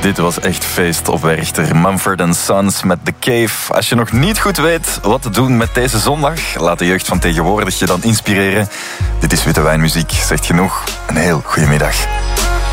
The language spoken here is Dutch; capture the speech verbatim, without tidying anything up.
Dit was echt feest op Werchter. Mumford and Sons met The Cave. Als je nog niet goed weet wat te doen met deze zondag, laat de jeugd van tegenwoordig je dan inspireren. Dit is Witte Wijnmuziek, zegt genoeg. Een heel goede middag.